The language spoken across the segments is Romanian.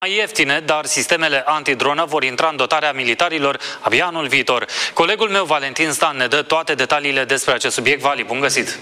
Mai ieftine, dar sistemele antidronă vor intra în dotarea militarilor abia anul viitor. Colegul meu, Valentin Stan, ne dă toate detaliile despre acest subiect. Vali, bun găsit!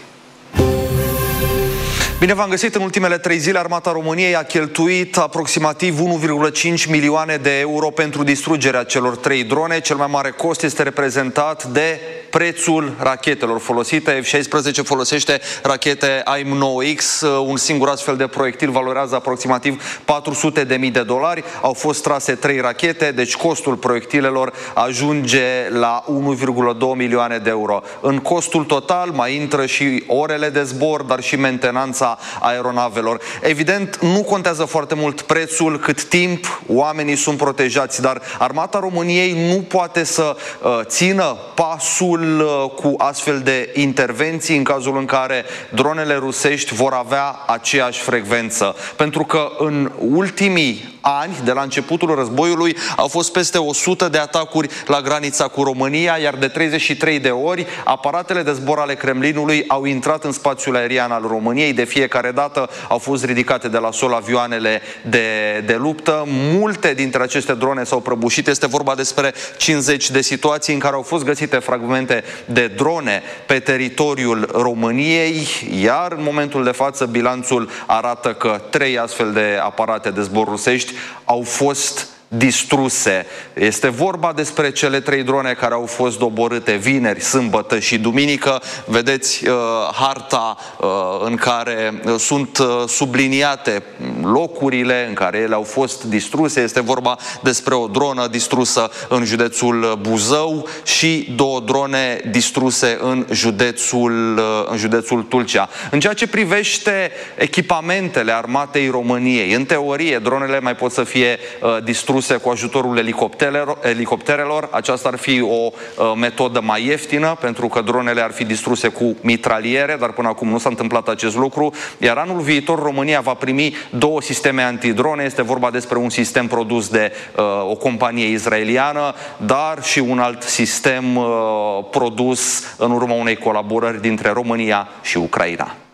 Bine v-am găsit! În ultimele 3 zile, Armata României a cheltuit aproximativ 1,5 milioane de euro pentru distrugerea celor 3 drone. Cel mai mare cost este reprezentat de prețul rachetelor folosite. F-16 folosește rachete AIM-9X. Un singur astfel de proiectil valorează aproximativ $400.000. Au fost trase 3 rachete, deci costul proiectilelor ajunge la 1,2 milioane de euro. În costul total mai intră și orele de zbor, dar și mentenanța aeronavelor. Evident, nu contează foarte mult prețul, cât timp oamenii sunt protejați, dar Armata României nu poate să țină pasul cu astfel de intervenții în cazul în care dronele rusești vor avea aceeași frecvență. Pentru că în ultimii ani, de la începutul războiului, au fost peste 100 de atacuri la granița cu România, iar de 33 de ori aparatele de zbor ale Kremlinului au intrat în spațiul aerian al României. De fiecare dată au fost ridicate de la sol avioanele de luptă. Multe dintre aceste drone s-au prăbușit. Este vorba despre 50 de situații în care au fost găsite fragmente de drone pe teritoriul României, iar în momentul de față bilanțul arată că 3 astfel de aparate de zbor rusești au fost distruse. Este vorba despre cele 3 drone care au fost doborâte vineri, sâmbătă și duminică. Vedeți harta în care sunt subliniate locurile în care ele au fost distruse. Este vorba despre o dronă distrusă în județul Buzău și 2 drone distruse în județul Tulcea. În ceea ce privește echipamentele Armatei României, în teorie, dronele mai pot să fie distruse cu ajutorul elicopterelor. Aceasta ar fi o metodă mai ieftină, pentru că dronele ar fi distruse cu mitraliere, dar până acum nu s-a întâmplat acest lucru. Iar anul viitor România va primi 2 sisteme antidrone. Este vorba despre un sistem produs de o companie israeliană, dar și un alt sistem produs în urma unei colaborări dintre România și Ucraina.